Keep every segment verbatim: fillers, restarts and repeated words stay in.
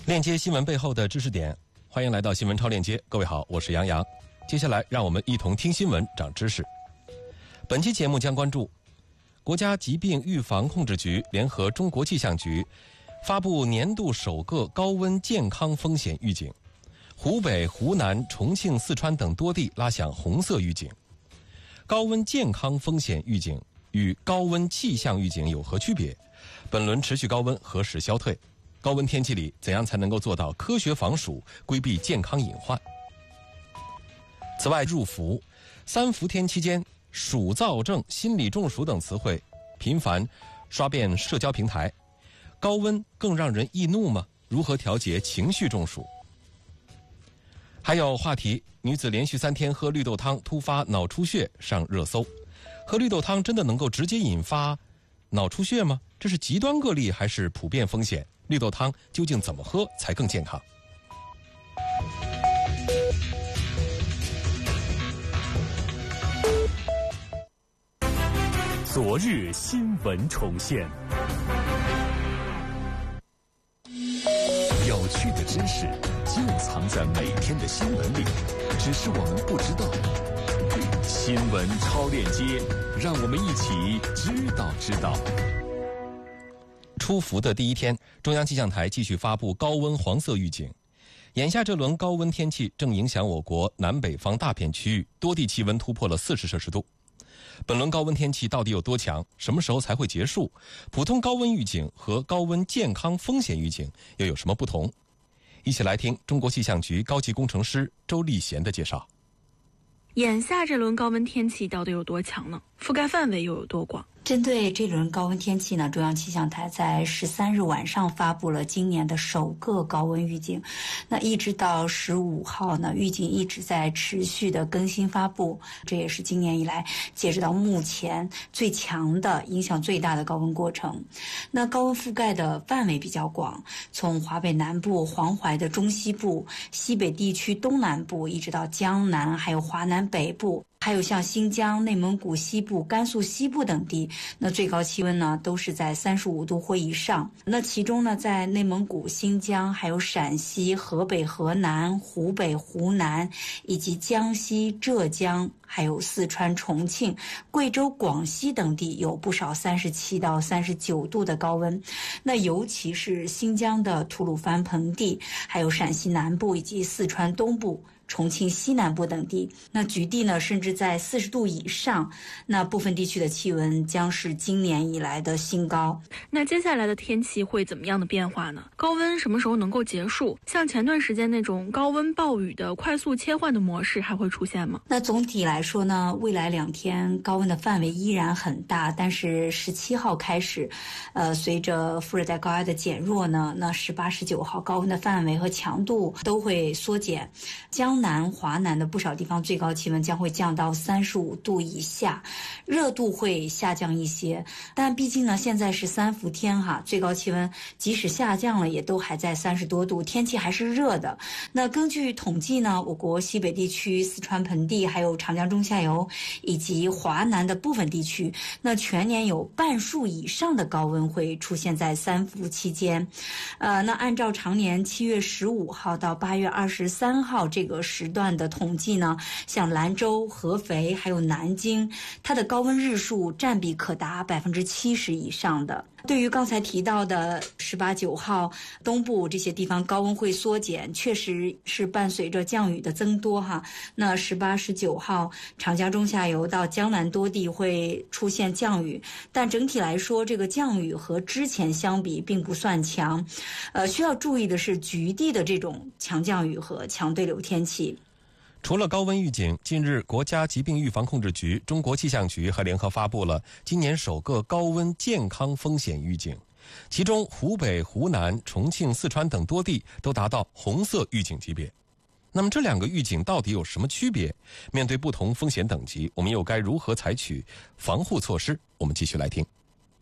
链接新闻背后的知识点，欢迎来到新闻超链接。各位好，我是杨洋。接下来让我们一同听新闻长知识。本期节目将关注国家疾病预防控制局联合中国气象局发布年度首个高温健康风险预警，湖北、湖南、重庆、四川等多地拉响红色预警。高温健康风险预警与高温气象预警有何区别？本轮持续高温何时消退？高温天气里怎样才能够做到科学防暑，规避健康隐患？此外，入伏、三伏天期间，暑燥症、心理中暑等词汇频繁刷遍社交平台。高温更让人易怒吗？如何调节情绪中暑？还有话题，女子连续三天喝绿豆汤突发脑出血上热搜。喝绿豆汤真的能够直接引发脑出血吗？这是极端个例还是普遍风险？绿豆汤究竟怎么喝才更健康？ 昨日新闻重现，有趣的知识就藏在每天的新闻里，只是我们不知道。新闻超链接，让我们一起知道知道。 出伏的第一天，中央气象台继续发布高温黄色预警。眼下这轮高温天气正影响我国南北方大片区域，多地气温突破了四十摄氏度。本轮高温天气到底有多强？什么时候才会结束？普通高温预警和高温健康风险预警又有什么不同？一起来听中国气象局高级工程师周立贤的介绍。 眼下这轮高温天气到底有多强呢？覆盖范围又有多广？ 针对这轮高温天气呢，中央气象台在十三日晚上发布了今年的首个高温预警。那一直到十五号呢，预警一直在持续的更新发布，这也是今年以来截止到目前最强的、影响最大的高温过程。那高温覆盖的范围比较广，从华北南部、黄淮的中西部、西北地区东南部，一直到江南，还有华南北部。还有像新疆、内蒙古西部、甘肃西部等地，那最高气温呢都是在三十五度或以上。那其中呢，在内蒙古、新疆、还有陕西、河北、河南、湖北、湖南以及江西、浙江，还有四川、重庆、贵州、广西等地有不少三十七到三十九度的高温。那尤其是新疆的吐鲁番盆地，还有陕西南部以及四川东部、重庆西南部等地，那局地呢甚至在四十度以上，那部分地区的气温将是今年以来的新高。 那接下来的天气会怎么样的变化呢？高温什么时候能够结束？像前段时间那种高温暴雨的快速切换的模式还会出现吗？ 那总体来说呢，未来两天高温的范围依然很大，但是十七号开始，呃，随着副热带高压的减弱呢，那十八、十九号高温的范围和强度都会缩减。江南、华南的不少地方最高气温将会降到三十五度以下，热度会下降一些。但毕竟呢，现在是三伏天哈，最高气温即使下降了，也都还在三十多度，天气还是热的。那根据统计呢，我国西北地区、四川盆地，还有长江中下游以及华南的部分地区，那全年有半数以上的高温会出现在三伏期间。呃，那按照常年七月十五号到八月二十三号这个时段的统计呢，像兰州、合肥还有南京，它的高温日数占比可达百分之七十以上的。对于刚才提到的十八、九号东部这些地方高温会缩减，确实是伴随着降雨的增多哈。那十八、十九号长江中下游到江南多地会出现降雨，但整体来说，这个降雨和之前相比并不算强。呃，需要注意的是局地的这种强降雨和强对流天气。 除了高温预警，近日国家疾病预防控制局、中国气象局还联合发布了今年首个高温健康风险预警，其中湖北、湖南、重庆、四川等多地都达到红色预警级别。那么这两个预警到底有什么区别？面对不同风险等级，我们又该如何采取防护措施？我们继续来听。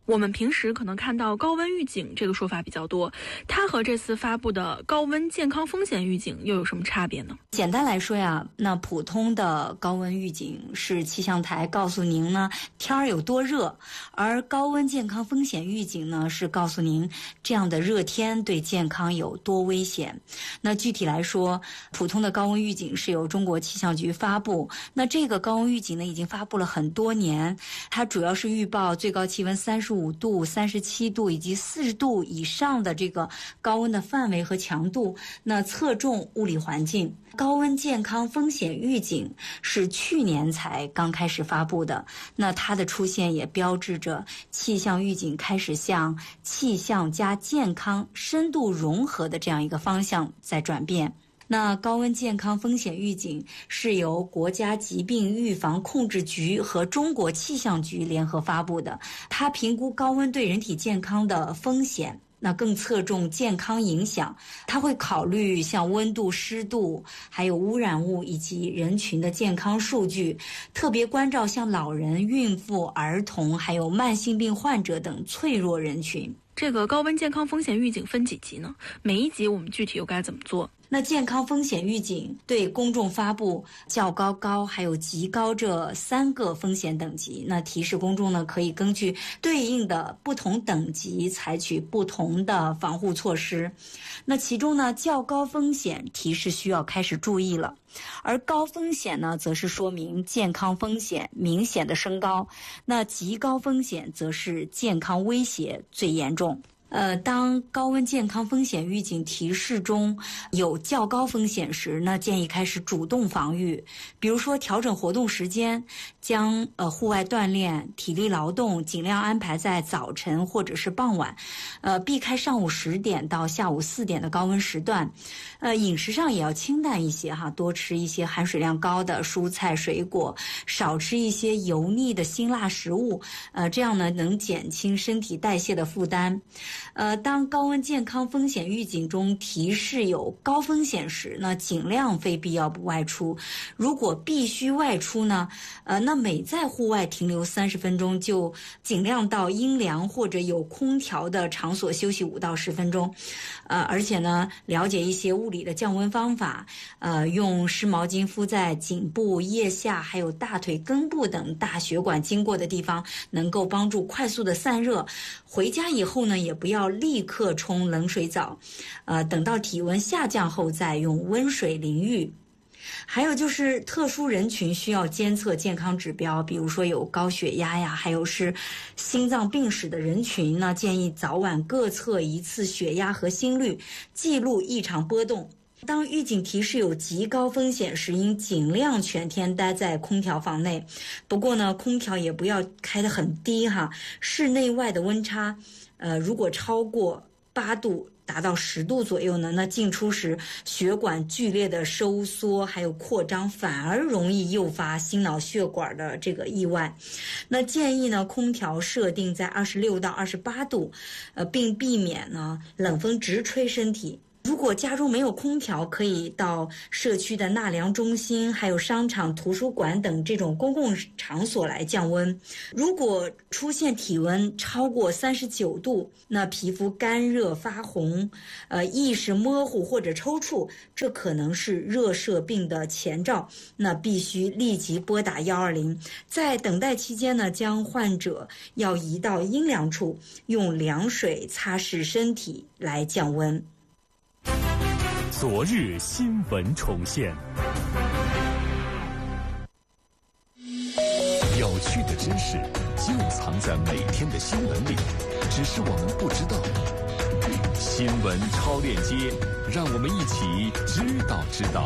我们平时可能看到高温预警这个说法比较多，它和这次发布的高温健康风险预警又有什么差别呢？ 简单来说呀，那普通的高温预警是气象台告诉您呢天儿有多热，而高温健康风险预警呢是告诉您这样的热天对健康有多危险。那具体来说，普通的高温预警是由中国气象局发布，那这个高温预警呢已经发布了很多年，它主要是预报最高气温三十五度、三十七度以及四十度以上的这个高温的范围和强度，那侧重物理环境。高温健康风险预警是去年才刚开始发布的，那它的出现也标志着气象预警开始向气象加健康深度融合的这样一个方向在转变。那高温健康风险预警是由国家疾病预防控制局和中国气象局联合发布的，它评估高温对人体健康的风险，那更侧重健康影响，它会考虑像温度、湿度，还有污染物以及人群的健康数据，特别关照像老人、孕妇、儿童，还有慢性病患者等脆弱人群。 这个高温健康风险预警分几级呢？每一级我们具体又该怎么做？ 那健康风险预警对公众发布较高、高还有极高这三个风险等级，那提示公众呢可以根据对应的不同等级采取不同的防护措施。那其中呢较高风险提示需要开始注意了，而高风险呢则是说明健康风险明显的升高，那极高风险则是健康威胁最严重。呃，当高温健康风险预警提示中有较高风险时，那建议开始主动防御，比如说调整活动时间，将呃户外锻炼、体力劳动尽量安排在早晨或者是傍晚，呃，避开上午十点到下午四点的高温时段。呃，饮食上也要清淡一些哈，多吃一些含水量高的蔬菜水果，少吃一些油腻的辛辣食物，呃，这样呢能减轻身体代谢的负担。呃，当高温健康风险预警中提示有高风险时，那尽量非必要不外出。如果必须外出呢，呃，那每在户外停留三十分钟，就尽量到阴凉或者有空调的场所休息五到十分钟。呃，而且呢，了解一些物理的降温方法，呃，用湿毛巾敷在颈部、腋下还有大腿根部等大血管经过的地方，能够帮助快速的散热。回家以后呢，也不要立刻冲冷水澡，呃，等到体温下降后再用温水淋浴。还有就是特殊人群需要监测健康指标，比如说有高血压呀，还有是心脏病史的人群呢，建议早晚各测一次血压和心率，记录异常波动。当预警提示有极高风险时，应尽量全天待在空调房内。不过呢，空调也不要开得很低哈，室内外的温差，呃，如果超过八度，达到十度左右呢，那进出时血管剧烈的收缩还有扩张，反而容易诱发心脑血管的这个意外。那建议呢，空调设定在二十六到二十八度，呃，并避免呢冷风直吹身体。如果家中没有空调，可以到社区的纳凉中心还有商场、图书馆等这种公共场所来降温。如果出现体温超过三十九度，那皮肤干热发红，呃，意识模糊或者抽搐，这可能是热射病的前兆，那必须立即拨打一二零。在等待期间呢，将患者要移到阴凉处，用凉水擦拭身体来降温。 昨日新闻重现，有趣的知识就藏在每天的新闻里，只是我们不知道。新闻超链接，让我们一起知道知道。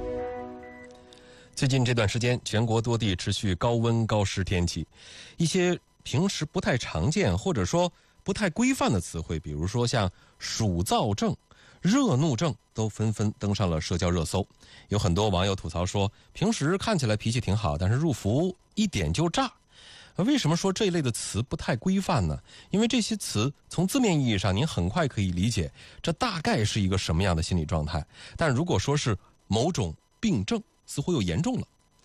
最近这段时间，全国多地持续高温高湿天气，一些平时不太常见或者说不太规范的词汇，比如说像暑燥症、热怒症都纷纷登上了社交热搜。有很多网友吐槽说，平时看起来脾气挺好，但是入伏一点就炸。为什么说这一类的词不太规范呢？因为这些词从字面意义上您很快可以理解这大概是一个什么样的心理状态，但如果说是某种病症，似乎又严重了。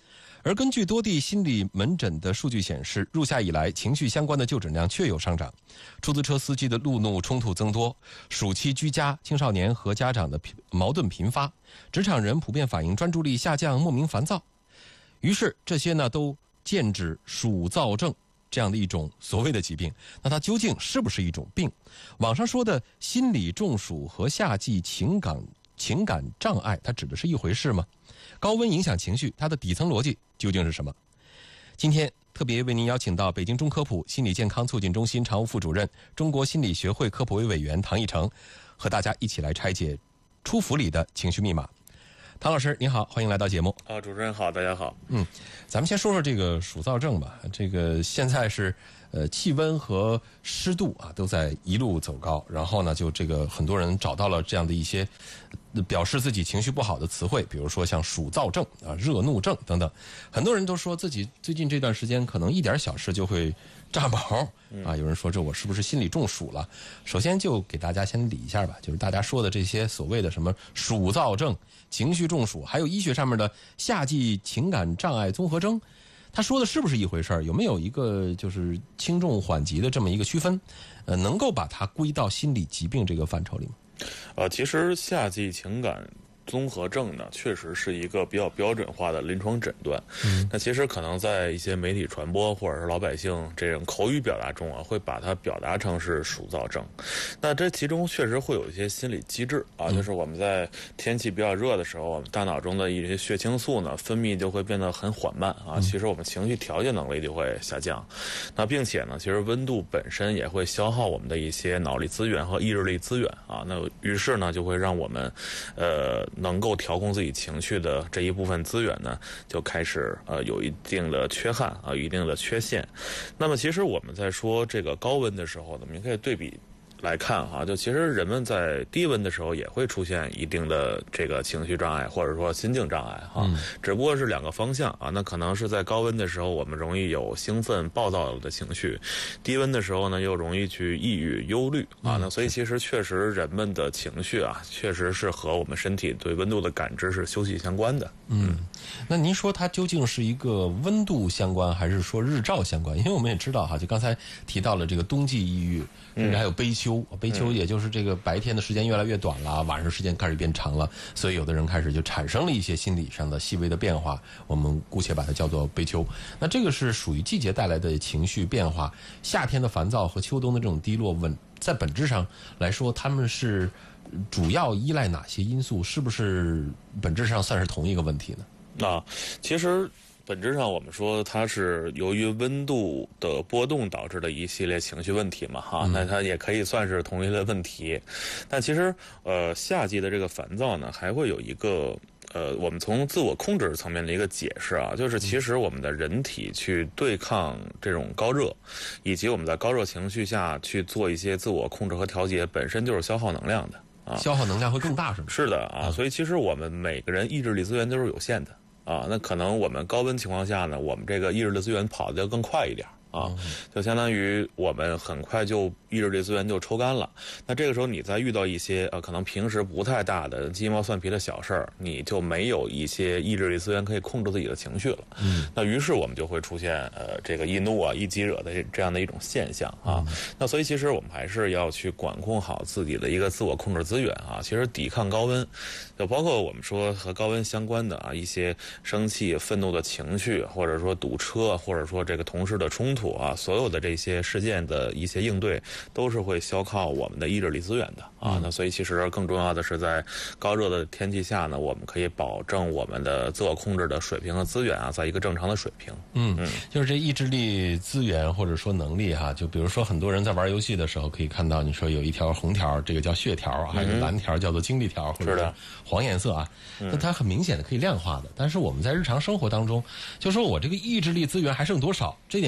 而根据多地心理门诊的数据显示，入夏以来情绪相关的就诊量确有上涨，出租车司机的路怒冲突增多，暑期居家青少年和家长的矛盾频发，职场人普遍反映专注力下降、莫名烦躁。于是这些呢都见指暑躁症这样的一种所谓的疾病。那它究竟是不是一种病？网上说的心理中暑和夏季情感情感障碍，它指的是一回事吗？高温影响情绪，它的底层逻辑究竟是什么？今天特别为您邀请到北京中科普心理健康促进中心常务副主任、中国心理学会科普委委员唐义成，和大家一起来拆解初伏里的情绪密码。唐老师您好，欢迎来到节目。 啊，主持人好，大家好。 嗯，咱们先说说这个暑躁症吧。这个现在是呃气温和湿度啊都在一路走高，然后呢就这个很多人找到了这样的一些表示自己情绪不好的词汇，比如说像暑躁症啊、热怒症等等。很多人都说自己最近这段时间可能一点小事就会炸毛啊，有人说这我是不是心理中暑了？首先就给大家先理一下吧，就是大家说的这些所谓的什么暑躁症、情绪中暑，还有医学上面的夏季情感障碍综合征，他说的是不是一回事儿？有没有一个就是轻重缓急的这么一个区分？呃，能够把它归到心理疾病这个范畴里吗？ 呃，其实夏季情感综合症呢，确实是一个比较标准化的临床诊断。嗯，那其实可能在一些媒体传播或者是老百姓这种口语表达中啊，会把它表达成是暑躁症。那这其中确实会有一些心理机制啊，就是我们在天气比较热的时候，我们大脑中的一些血清素呢分泌就会变得很缓慢啊，其实我们情绪调节能力就会下降。那并且呢，其实温度本身也会消耗我们的一些脑力资源和意志力资源啊，那于是呢就会让我们呃。能够调控自己情绪的这一部分资源呢，就开始呃有一定的缺憾啊，有一定的缺陷。那么其实我们在说这个高温的时候呢，我们可以对比来看哈，就其实人们在低温的时候也会出现一定的这个情绪障碍或者说心境障碍哈，嗯、只不过是两个方向啊。那可能是在高温的时候，我们容易有兴奋、暴躁的情绪；低温的时候呢，又容易去抑郁、忧虑啊。那所以其实确实人们的情绪啊，确实是和我们身体对温度的感知是息息相关的。 嗯，那您说它究竟是一个温度相关，还是说日照相关？因为我们也知道哈，就刚才提到了这个冬季抑郁，甚至还有悲秋。悲秋也就是这个白天的时间越来越短了，晚上时间开始变长了，所以有的人开始就产生了一些心理上的细微的变化，我们姑且把它叫做悲秋。那这个是属于季节带来的情绪变化，夏天的烦躁和秋冬的这种低落，稳在本质上来说，他们是主要依赖哪些因素？是不是本质上算是同一个问题呢？ 啊，其实本质上我们说它是由于温度的波动导致的一系列情绪问题嘛哈，那它也可以算是同一类问题。但其实呃夏季的这个烦躁呢，还会有一个呃我们从自我控制层面的一个解释啊，就是其实我们的人体去对抗这种高热，以及我们在高热情绪下去做一些自我控制和调节，本身就是消耗能量的啊， 消耗能量会更大是吗？ 是的啊，所以其实我们每个人意志力资源都是有限的。啊，那可能我们高温情况下呢，我们这个意志力资源跑得要更快一点啊，就相当于我们很快就意志力资源就抽干了。那这个时候你再遇到一些呃可能平时不太大的鸡毛蒜皮的小事儿，你就没有一些意志力资源可以控制自己的情绪了。嗯，那于是我们就会出现呃这个易怒啊、易激惹的这样的一种现象啊。嗯、那所以其实我们还是要去管控好自己的一个自我控制资源啊。其实抵抗高温，就包括我们说和高温相关的啊一些生气、愤怒的情绪，或者说堵车，或者说这个同事的冲突啊，所有的这些事件的一些应对，都是会消耗我们的意志力资源的啊。嗯、那所以其实更重要的是，在高热的天气下呢，我们可以保证我们的自我控制的水平和资源啊，在一个正常的水平。 嗯嗯，就是这意志力资源或者说能力哈，就比如说很多人在玩游戏的时候，可以看到你说有一条红条，这个叫血条，还有蓝条叫做精力条，或者是黄颜色啊，那它很明显的可以量化的。但是我们在日常生活当中，就说我这个意志力资源还剩多少，这点事情好像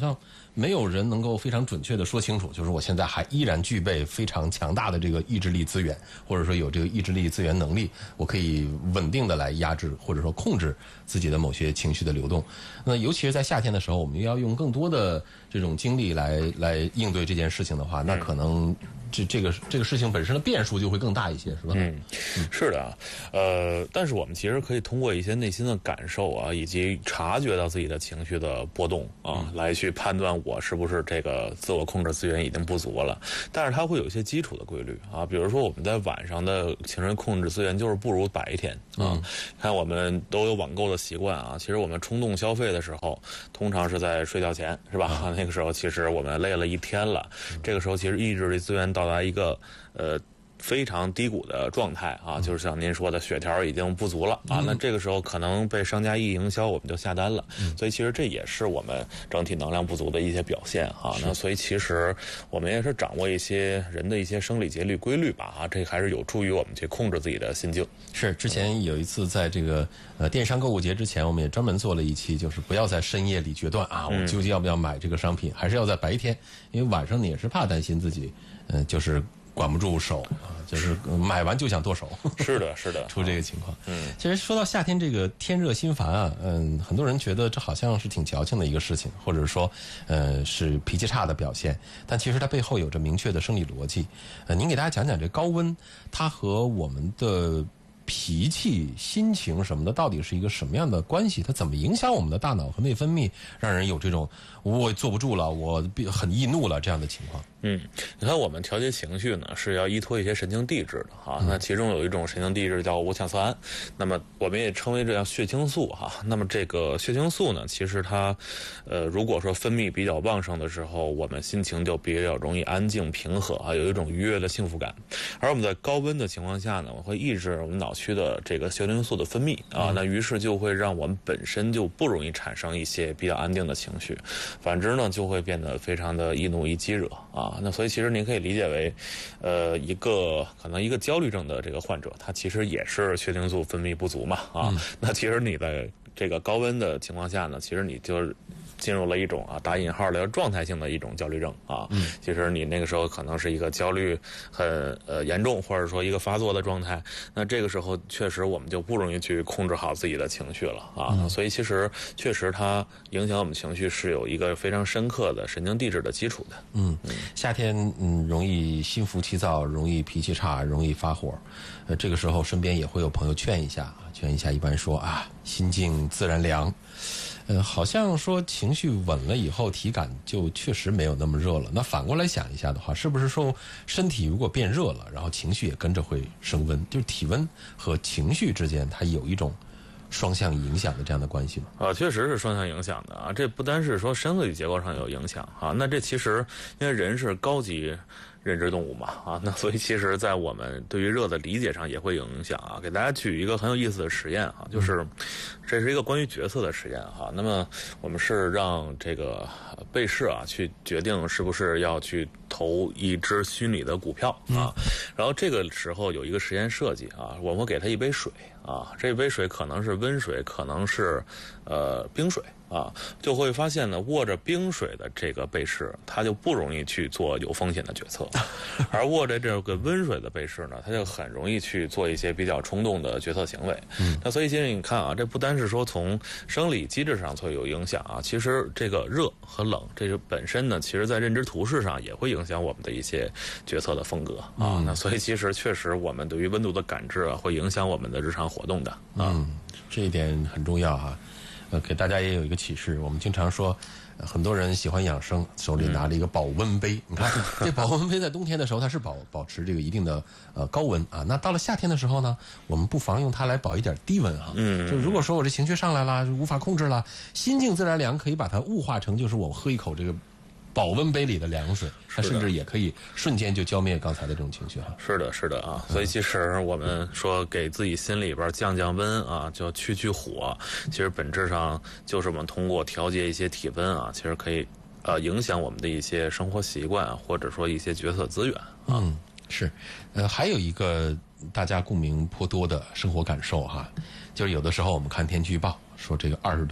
像没有人能够非常准确的说清楚，就是我现在还依然具备非常强大的这个意志力资源，或者说有这个意志力资源能力，我可以稳定的来压制或者说控制自己的某些情绪的流动。那尤其是在夏天的时候，我们要用更多的这种精力来来应对这件事情的话，那可能这这个这个事情本身的变数就会更大一些，是吧？ 嗯，是的啊，呃，但是我们其实可以通过一些内心的感受啊，以及察觉到自己的情绪的波动啊，嗯、来去判断我是不是这个自我控制资源已经不足了。但是它会有一些基础的规律啊，比如说我们在晚上的情绪控制资源就是不如白天啊。嗯、看我们都有网购的习惯啊，其实我们冲动消费的时候，通常是在睡觉前，是吧？嗯、那个时候其实我们累了一天了，嗯、这个时候其实意志力资源到达一个呃非常低谷的状态啊，就是像您说的血条已经不足了啊，那这个时候可能被商家一营销，我们就下单了，所以其实这也是我们整体能量不足的一些表现啊。那所以其实我们也是掌握一些人的一些生理节律规律吧啊，这还是有助于我们去控制自己的心境。 是，之前有一次在这个呃电商购物节之前，我们也专门做了一期，就是不要在深夜里决断啊，我究竟要不要买这个商品，还是要在白天，因为晚上你也是怕担心自己，嗯、呃，就是管不住手啊，就是买完就想剁手。 是的，是的， 出这个情况。嗯，其实说到夏天这个天热心烦啊，嗯，很多人觉得这好像是挺矫情的一个事情，或者说，呃，是脾气差的表现。但其实它背后有着明确的生理逻辑。呃，您给大家讲讲这高温，它和我们的脾气、心情什么的，到底是一个什么样的关系？它怎么影响我们的大脑和内分泌，让人有这种我坐不住了，我很易怒了这样的情况？ 嗯，你看我们调节情绪呢，是要依托一些神经递质的哈。嗯、那其中有一种神经递质叫五羟色胺，那么我们也称为这叫血清素哈。那么这个血清素呢，其实它，呃，如果说分泌比较旺盛的时候，我们心情就比较容易安静平和啊，有一种愉悦的幸福感。而我们在高温的情况下呢，我会抑制我们脑区的这个血清素的分泌啊，那于是就会让我们本身就不容易产生一些比较安定的情绪，反之呢，就会变得非常的易怒易激惹啊。那所以其实您可以理解为，呃，一个可能一个焦虑症的这个患者，他其实也是血清素分泌不足嘛啊。嗯、那其实你在这个高温的情况下呢，其实你就进入了一种啊打引号的状态性的一种焦虑症啊。嗯，其实你那个时候可能是一个焦虑很呃严重，或者说一个发作的状态。那这个时候确实我们就不容易去控制好自己的情绪了啊。嗯、所以其实确实它影响我们情绪是有一个非常深刻的神经递质的基础的。嗯， 嗯夏天嗯容易心浮气躁，容易脾气差，容易发火。呃，这个时候身边也会有朋友劝一下啊，劝一下，一般说啊，心静自然凉。呃，好像说情绪稳了以后，体感就确实没有那么热了。那反过来想一下的话，是不是说身体如果变热了，然后情绪也跟着会升温？就是体温和情绪之间，它有一种双向影响的这样的关系吗？ 啊，确实是双向影响的啊。这不单是说生理结构上有影响啊，那这其实因为人是高级认知动物嘛啊，那所以其实在我们对于热的理解上也会有影响啊。给大家举一个很有意思的实验啊，就是这是一个关于决策的实验哈。那么我们是让这个被试啊去决定是不是要去投一只虚拟的股票啊，然后这个时候有一个实验设计啊，我们会给他一杯水啊，这杯水可能是温水，可能是呃冰水啊，就会发现呢，握着冰水的这个被试，他就不容易去做有风险的决策，而握着这个温水的被试呢，他就很容易去做一些比较冲动的决策行为。嗯，那所以其实你看啊，这不单是说从生理机制上会有影响啊，其实这个热和冷，这个本身呢，其实在认知图示上也会影响我们的一些决策的风格啊。嗯、那所以其实确实我们对于温度的感知啊，会影响我们的日常活动的啊。 嗯，这一点很重要哈。呃，给大家也有一个启示，我们经常说，呃、很多人喜欢养生，手里拿着一个保温杯。嗯、你看，这保温杯在冬天的时候，它是保保持这个一定的呃高温啊。那到了夏天的时候呢，我们不妨用它来保一点低温啊。嗯。就如果说我这情绪上来了，无法控制了，心静自然凉，可以把它物化成就是我喝一口这个保温杯里的凉水，它甚至也可以瞬间就浇灭刚才的这种情绪哈。 是的，是的啊，所以其实我们说给自己心里边降降温啊，就去去火，其实本质上就是我们通过调节一些体温啊，其实可以呃影响我们的一些生活习惯，或者说一些决策资源啊。 嗯，是，呃，还有一个大家共鸣颇多的生活感受哈，就是有的时候我们看天气预报说这个二十多度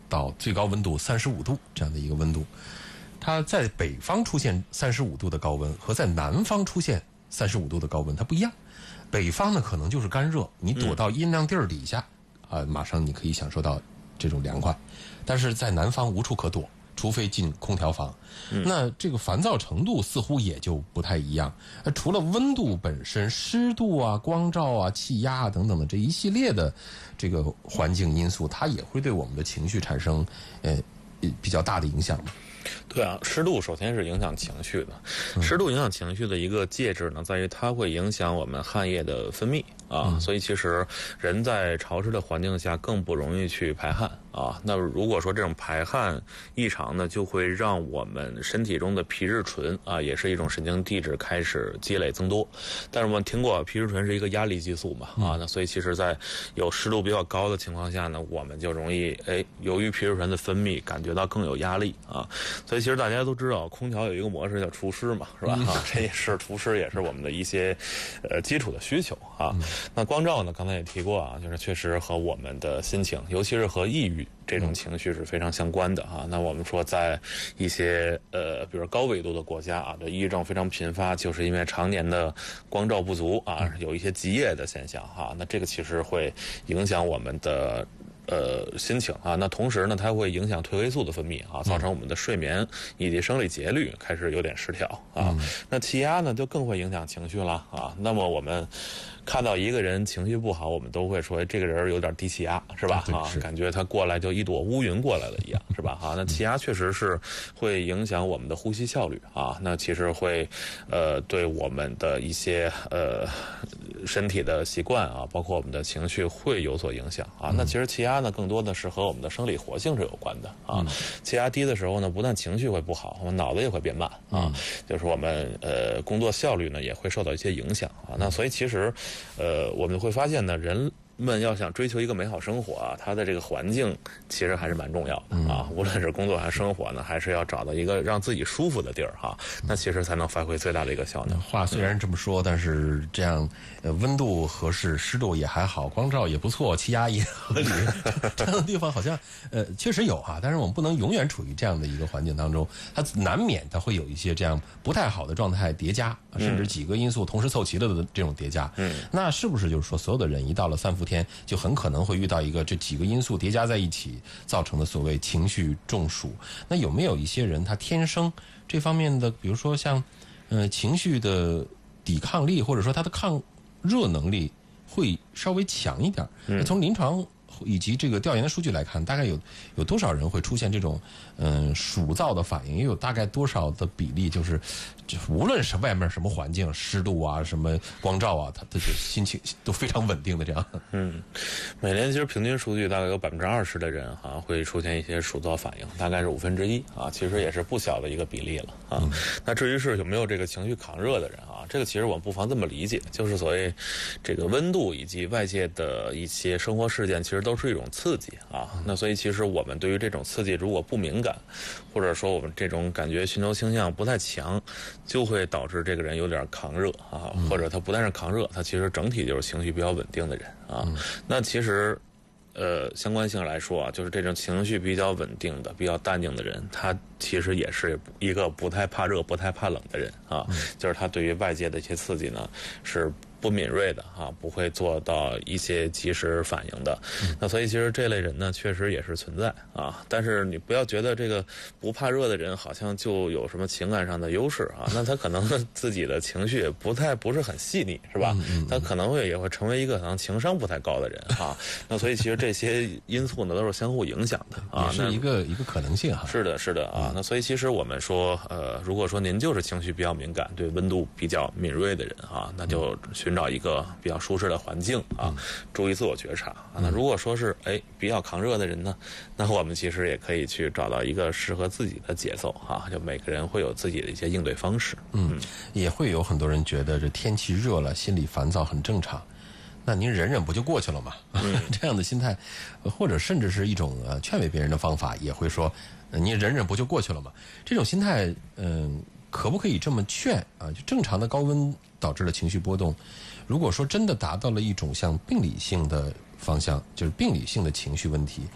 到最高温度三十五度这样的一个温度。它在北方出现三十五度的高温和在南方出现三十五度的高温它不一样。北方呢可能就是干热，你躲到阴凉地儿底下啊、呃，马上你可以享受到这种凉快。但是在南方无处可躲，除非进空调房。嗯、那这个烦躁程度似乎也就不太一样。呃，除了温度本身，湿度啊、光照啊、气压啊等等的这一系列的这个环境因素，它也会对我们的情绪产生呃比较大的影响嘛。 对啊，湿度首先是影响情绪的。湿度影响情绪的一个介质呢，在于它会影响我们汗液的分泌啊，嗯、所以其实人在潮湿的环境下更不容易去排汗啊。那如果说这种排汗异常呢，就会让我们身体中的皮质醇啊，也是一种神经递质开始积累增多。但是我们听过皮质醇是一个压力激素嘛啊，那所以其实在有湿度比较高的情况下呢，我们就容易哎，由于皮质醇的分泌感觉到更有压力啊。所以其实大家都知道，空调有一个模式叫除湿嘛，是吧？啊，这也是除湿，也是我们的一些呃基础的需求啊。嗯、那光照呢，刚才也提过啊，就是确实和我们的心情，尤其是和抑郁这种情绪是非常相关的啊。那我们说，在一些呃，比如高纬度的国家啊，这抑郁症非常频发，就是因为常年的光照不足啊，有一些极夜的现象哈、啊。那这个其实会影响我们的。呃，心情啊，那同时呢，它会影响褪黑素的分泌啊，造成我们的睡眠以及生理节律开始有点失调啊。嗯、那气压呢，就更会影响情绪了啊。那么我们看到一个人情绪不好，我们都会说这个人有点低气压，是吧？啊，感觉他过来就一朵乌云过来了一样，是吧？啊，那气压确实是会影响我们的呼吸效率啊。那其实会呃对我们的一些呃身体的习惯啊，包括我们的情绪会有所影响啊。那其实气压呢，更多的是和我们的生理活性是有关的啊。嗯、气压低的时候呢，不但情绪会不好，我们脑子也会变慢啊，嗯、就是我们呃工作效率呢也会受到一些影响啊。那所以其实，呃，我们会发现呢，人们要想追求一个美好生活啊，它的这个环境其实还是蛮重要的啊。嗯、无论是工作还是生活呢，还是要找到一个让自己舒服的地儿哈，那其实才能发挥最大的一个效能。 话虽然这么说，但是这样呃温度合适，湿度也还好，光照也不错，气压也合理，这样的地方好像呃确实有哈，但是我们不能永远处于这样的一个环境当中，它难免它会有一些这样不太好的状态叠加，甚至几个因素同时凑齐了的这种叠加。嗯，那是不是就是说所有的人一到了三伏天，就很可能会遇到一个这几个因素叠加在一起造成的所谓情绪中暑？那有没有一些人他天生这方面的，比如说像呃情绪的抵抗力，或者说他的抗热能力会稍微强一点？嗯、从临床以及这个调研的数据来看，大概有有多少人会出现这种嗯、呃、暑燥的反应？也有大概多少的比例，就是就无论是外面什么环境，湿度啊、什么光照啊，他的心情都非常稳定的这样。 嗯，每年其实平均数据大概有百分之二十的人哈、啊、会出现一些暑燥反应，大概是五分之一啊，其实也是不小的一个比例了啊。嗯、那至于是有没有这个情绪抗热的人啊，这个其实我们不妨这么理解，就是所谓这个温度以及外界的一些生活事件，其实都是一种刺激啊。那所以其实我们对于这种刺激如果不敏感，或者说我们这种感觉寻求倾向不太强，就会导致这个人有点抗热啊，或者他不但是抗热，他其实整体就是情绪比较稳定的人啊。嗯、那其实呃相关性来说啊，就是这种情绪比较稳定的、比较淡定的人，他其实也是一个不太怕热、不太怕冷的人啊。嗯、就是他对于外界的一些刺激呢是不敏锐的啊，不会做到一些及时反应的。嗯、那所以其实这类人呢，确实也是存在啊。但是你不要觉得这个不怕热的人好像就有什么情感上的优势啊，那他可能自己的情绪不太不是很细腻，是吧？嗯嗯、他可能会也会成为一个可能情商不太高的人啊。那所以其实这些因素呢都是相互影响的啊， 也是一个一个可能性哈。 是的，是的啊。那所以其实我们说，呃，如果说您就是情绪比较敏感、对温度比较敏锐的人啊，那就寻找一个比较舒适的环境啊，嗯、注意自我觉察啊。那如果说是哎比较抗热的人呢，那我们其实也可以去找到一个适合自己的节奏啊。就每个人会有自己的一些应对方式。 嗯，嗯也会有很多人觉得这天气热了，心里烦躁很正常。那您忍忍不就过去了吗？嗯、这样的心态，或者甚至是一种呃劝慰别人的方法，也会说，呃、你忍忍不就过去了吗？这种心态，嗯、呃，可不可以这么劝啊？就正常的高温导致的情绪波动，如果说真的达到了一种像病理性的方向，就是病理性的情绪问题，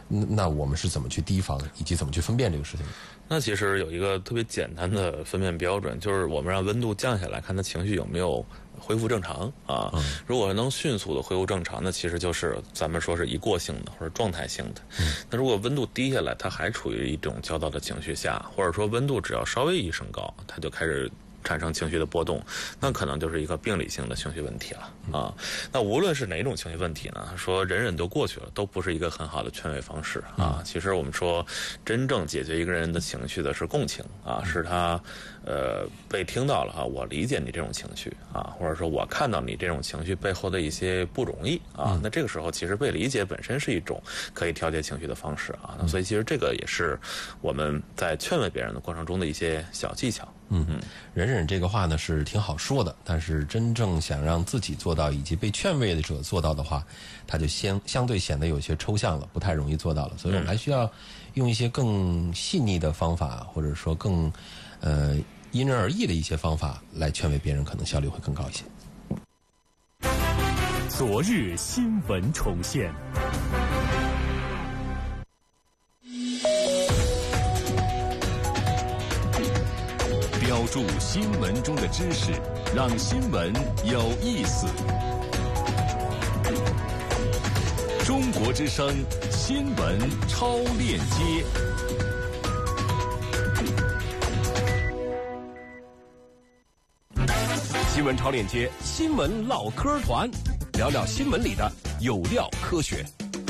那我们是怎么去提防，以及怎么去分辨这个事情？ 那其实有一个特别简单的分辨标准，就是我们让温度降下来，看他情绪有没有恢复正常啊。嗯、如果能迅速的恢复正常，那其实就是咱们说是一过性的或者状态性的。嗯、那如果温度低下来，它还处于一种焦躁的情绪下，或者说温度只要稍微一升高，它就开始产生情绪的波动，那可能就是一个病理性的情绪问题了啊。那无论是哪种情绪问题呢，说忍忍就过去了，都不是一个很好的劝慰方式啊。其实我们说，真正解决一个人的情绪的是共情啊，是他呃被听到了哈，我理解你这种情绪啊，或者说我看到你这种情绪背后的一些不容易啊。那这个时候，其实被理解本身是一种可以调节情绪的方式啊。那所以其实这个也是我们在劝慰别人的过程中的一些小技巧。 嗯嗯，忍忍这个话呢是挺好说的，但是真正想让自己做到，以及被劝慰者做到的话，它就相相对显得有些抽象了，不太容易做到了。所以我们还需要用一些更细腻的方法，或者说更呃因人而异的一些方法来劝慰别人，可能效率会更高一些。 昨日新闻重现。标注新闻中的知识，让新闻有意思。中国之声新闻超链接。 新闻超链接，新闻唠嗑团，聊聊新闻里的有料科学。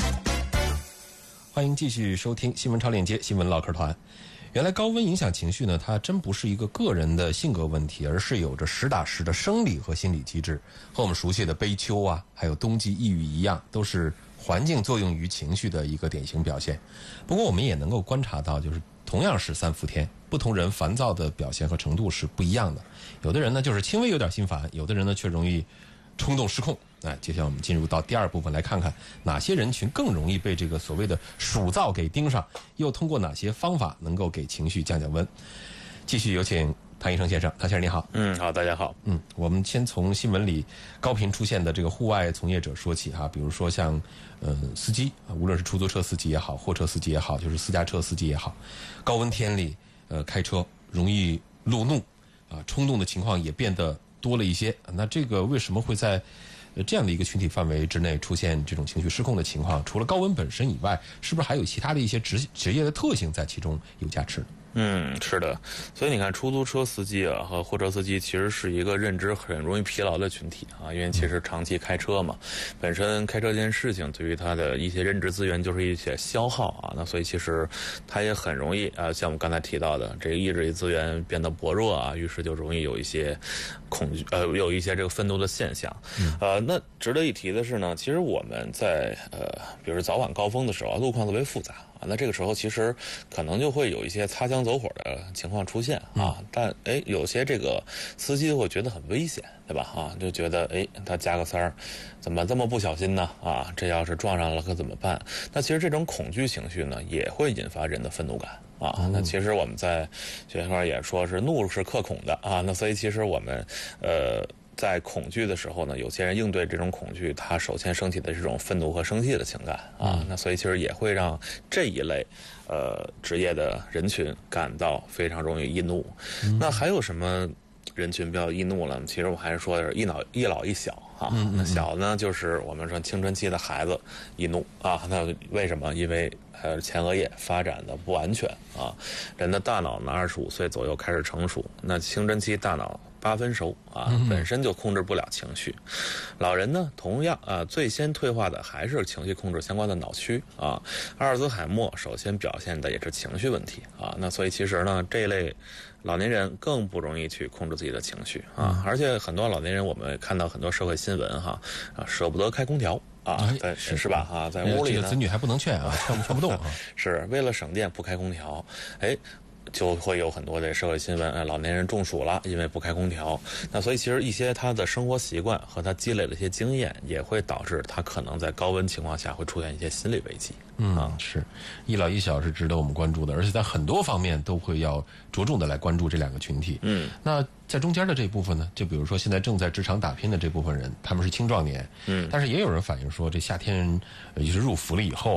欢迎继续收听新闻超链接，新闻唠嗑团。原来高温影响情绪呢，它真不是一个个人的性格问题，而是有着实打实的生理和心理机制，和我们熟悉的悲秋啊，还有冬季抑郁一样，都是环境作用于情绪的一个典型表现。不过我们也能够观察到，就是同样是三伏天，不同人烦躁的表现和程度是不一样的。有的人呢就是轻微有点心烦，有的人呢却容易冲动失控。哎，接下来我们进入到第二部分，来看看哪些人群更容易被这个所谓的暑燥给盯上，又通过哪些方法能够给情绪降降温。继续有请谭医生先生。谭先生你好。 嗯，好，大家好。 嗯，我们先从新闻里高频出现的这个户外从业者说起哈，比如说像呃司机，无论是出租车司机也好，货车司机也好，就是私家车司机也好，高温天里呃开车容易路怒啊，冲动的情况也变得多了一些。那这个为什么会在呃这样的一个群体范围之内出现这种情绪失控的情况？除了高温本身以外，是不是还有其他的一些职职业的特性在其中有加持？ 嗯，是的，所以你看，出租车司机啊和货车司机其实是一个认知很容易疲劳的群体啊，因为其实长期开车嘛，本身开车这件事情对于他的一些认知资源就是一些消耗啊，那所以其实他也很容易啊，像我们刚才提到的，这个意志力资源变得薄弱啊，于是就容易有一些恐惧，呃，有一些这个愤怒的现象。嗯、呃，那值得一提的是呢，其实我们在呃，比如早晚高峰的时候，路况特别复杂。啊，那这个时候其实可能就会有一些擦枪走火的情况出现啊，嗯、但哎，有些这个司机会觉得很危险，对吧？啊，就觉得哎，他加个塞儿，怎么这么不小心呢？啊，这要是撞上了可怎么办？那其实这种恐惧情绪呢，也会引发人的愤怒感啊。嗯、那其实我们在学校也说是怒是克恐的啊，那所以其实我们呃。在恐惧的时候呢，有些人应对这种恐惧，他首先升起的是这种愤怒和生气的情感啊，那所以其实也会让这一类呃职业的人群感到非常容易易怒。嗯、那还有什么人群比较易怒了？其实我还是说是一老一老一小啊。嗯嗯嗯那小呢，就是我们说青春期的孩子易怒啊。那为什么？因为呃前额叶发展的不完全啊。人的大脑呢，二十五岁左右开始成熟，那青春期大脑八分熟啊，本身就控制不了情绪。老人呢，同样啊，最先退化的还是情绪控制相关的脑区啊。阿尔兹海默首先表现的也是情绪问题啊。那所以其实呢，这一类老年人更不容易去控制自己的情绪啊。而且很多老年人，我们看到很多社会新闻哈啊，舍不得开空调。啊，对，是是吧？啊，在屋里呢， 这个子女还不能劝啊，劝不劝不动啊。 是为了省电不开空调，哎。就会有很多的社会新闻，哎，老年人中暑了，因为不开空调。那所以其实一些他的生活习惯和他积累的一些经验，也会导致他可能在高温情况下会出现一些心理危机。 嗯，啊、是一老一小是值得我们关注的，而且在很多方面都会要着重的来关注这两个群体。嗯，那在中间的这一部分呢，就比如说现在正在职场打拼的这部分人，他们是青壮年。嗯，但是也有人反映说，这夏天呃，就是入伏了以后啊。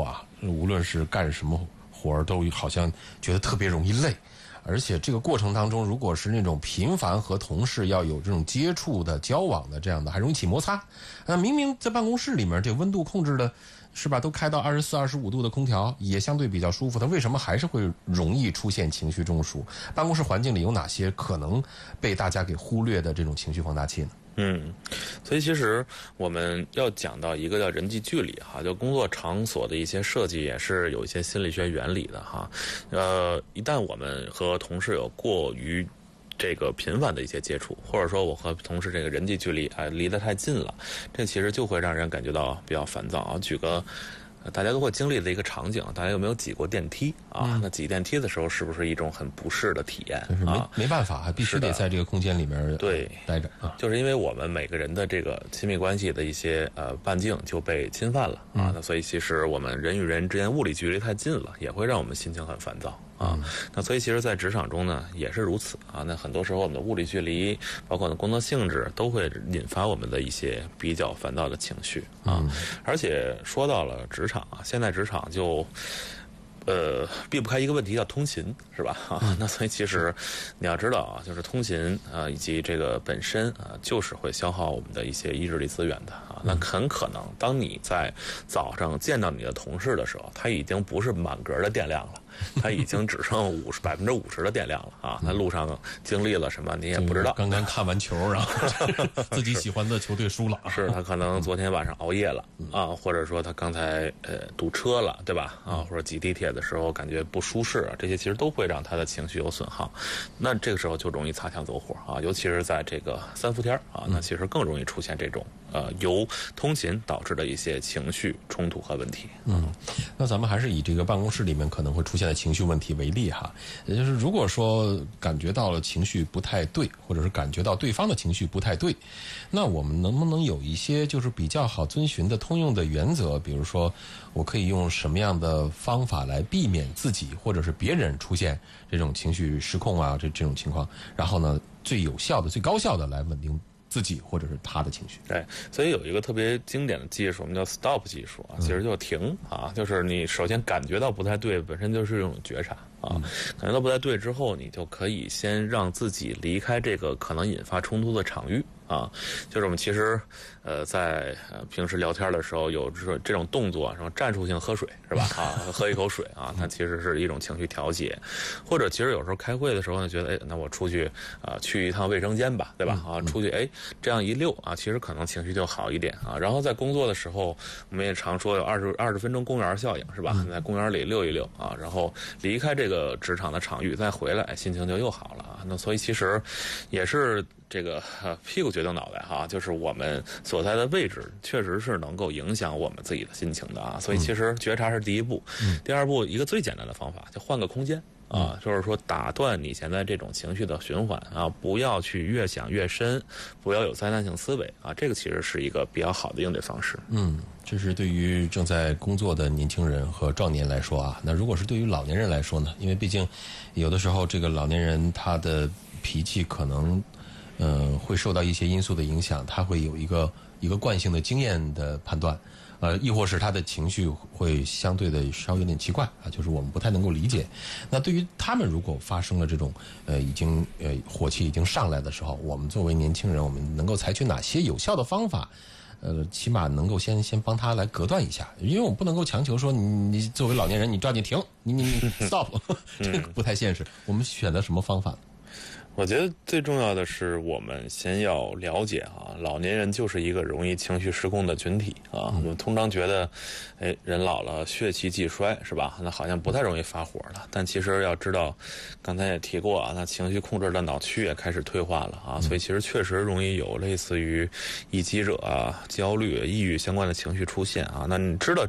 无论是干什么活儿，都好像觉得特别容易累。而且这个过程当中，如果是那种频繁和同事要有这种接触的、交往的这样的，还容易起摩擦。那明明在办公室里面，这温度控制的，是吧？都开到二十四、二十五度的空调，也相对比较舒服。它为什么还是会容易出现情绪中暑？办公室环境里有哪些可能被大家给忽略的这种情绪放大器呢？ 嗯，所以其实我们要讲到一个叫人际距离哈，就工作场所的一些设计也是有一些心理学原理的哈。呃，一旦我们和同事有过于这个频繁的一些接触，或者说我和同事这个人际距离啊离得太近了，这其实就会让人感觉到比较烦躁啊。举个大家都会经历的一个场景，大家有没有挤过电梯啊？嗯、那挤电梯的时候，是不是一种很不适的体验？ 就是没、 啊、 没办法，还必须得在这个空间里面对待着啊。 就是因为我们每个人的这个亲密关系的一些呃半径就被侵犯了啊，嗯、那所以其实我们人与人之间物理距离太近了，也会让我们心情很烦躁。啊，那所以其实在职场中呢也是如此啊。那很多时候我们的物理距离，包括工作性质，都会引发我们的一些比较烦躁的情绪啊。嗯、而且说到了职场啊，现在职场就。呃，避不开一个问题叫通勤，是吧？啊，嗯、那所以其实你要知道啊，就是通勤啊，以及这个本身啊，就是会消耗我们的一些意志力资源的啊。那很可能，当你在早上见到你的同事的时候，他已经不是满格的电量了。他已经只剩五十百分之五十的电量了啊！那路上经历了什么，你也不知道。 刚刚看完球，然后自己喜欢的球队输了。 是他可能昨天晚上熬夜了啊，或者说他刚才呃堵车了，对吧？啊，或者挤地铁的时候感觉不舒适，这些其实都会让他的情绪有损耗。那这个时候就容易擦枪走火啊，尤其是在这个三伏天啊，那其实更容易出现这种呃由通勤导致的一些情绪冲突和问题。 嗯，那咱们还是以这个办公室里面可能会出现的情绪问题为例哈，也就是如果说感觉到了情绪不太对，或者是感觉到对方的情绪不太对，那我们能不能有一些就是比较好遵循的通用的原则？比如说，我可以用什么样的方法来避免自己或者是别人出现这种情绪失控啊，这这种情况，然后呢，最有效的、最高效的来稳定自己或者是他的情绪。 对，所以有一个特别经典的技术，我们叫 stop 技术啊，其实就是停啊，就是你首先感觉到不太对，本身就是一种觉察啊，感觉到不太对之后，你就可以先让自己离开这个可能引发冲突的场域。啊，就是我们其实，呃，在呃平时聊天的时候有这这种动作，什么战术性喝水是吧？啊，喝一口水啊，它其实是一种情绪调节，或者其实有时候开会的时候呢，觉得哎，那我出去啊、呃、去一趟卫生间吧，对吧？啊，出去哎这样一溜啊，其实可能情绪就好一点啊。然后在工作的时候，我们也常说有二十二十分钟公园效应是吧？在公园里溜一溜啊，然后离开这个职场的场域，再回来，心情就又好了啊。那所以其实也是。这个、呃、屁股决定脑袋哈，就是我们所在的位置确实是能够影响我们自己的心情的啊，所以其实觉察是第一步，嗯、第二步一个最简单的方法就换个空间啊，就是说打断你现在这种情绪的循环啊，不要去越想越深，不要有灾难性思维啊，这个其实是一个比较好的应对方式。 嗯，这是对于正在工作的年轻人和壮年来说啊，那如果是对于老年人来说呢，因为毕竟有的时候这个老年人他的脾气可能。呃，会受到一些因素的影响，他会有一个一个惯性的经验的判断，呃，亦或是他的情绪会相对的稍微有点奇怪啊，就是我们不太能够理解。那对于他们如果发生了这种呃已经呃火气已经上来的时候，我们作为年轻人，我们能够采取哪些有效的方法？呃，起码能够先先帮他来隔断一下，因为我们不能够强求说你你作为老年人，你抓紧停，你你你 stop， 这个不太现实。我们选择什么方法？ 我觉得最重要的是，我们先要了解啊，老年人就是一个容易情绪失控的群体啊。我们通常觉得，哎，人老了血气既衰是吧？那好像不太容易发火了。但其实要知道，刚才也提过啊，那情绪控制的脑区也开始退化了啊，所以其实确实容易有类似于易激者啊、焦虑、抑郁相关的情绪出现啊。那你知道这。